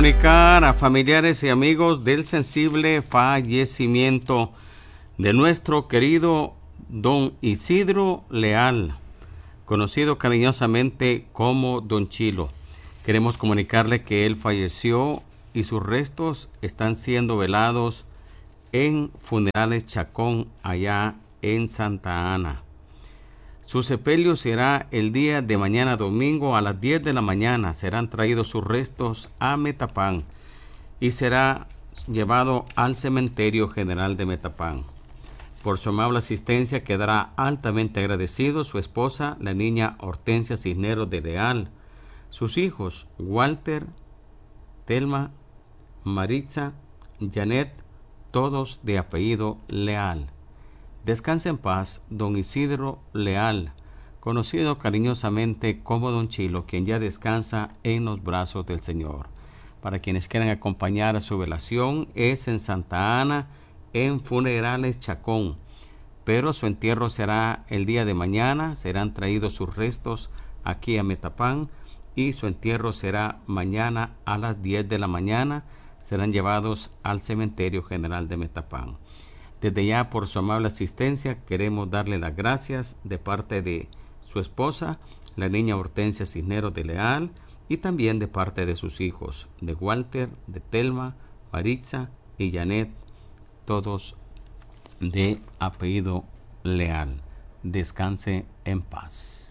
comunicar a familiares y amigos del sensible fallecimiento de nuestro querido don Isidro Leal, conocido cariñosamente como Don Chilo. Queremos comunicarle que él falleció y sus restos están siendo velados en Funerales Chacón, allá en Santa Ana. Su sepelio será el día de mañana domingo a las 10 de la mañana. Serán traídos sus restos a Metapán y será llevado al Cementerio General de Metapán. Por su amable asistencia quedará altamente agradecido su esposa, la niña Hortensia Cisneros de Leal, sus hijos Walter, Telma, Maritza, Janet, todos de apellido Leal. Descanse en paz don Isidro Leal, conocido cariñosamente como Don Chilo, quien ya descansa en los brazos del Señor. Para quienes quieran acompañar a su velación, es en Santa Ana, en Funerales Chacón, pero su entierro será el día de mañana. Serán traídos sus restos aquí a Metapán y su entierro será mañana a las 10 de la mañana. Serán llevados al Cementerio General de Metapán. Desde ya, por su amable asistencia, queremos darle las gracias de parte de su esposa, la niña Hortensia Cisneros de Leal, y también de parte de sus hijos, de Walter, de Telma, Maritza y Janet, todos de apellido Leal. Descanse en paz.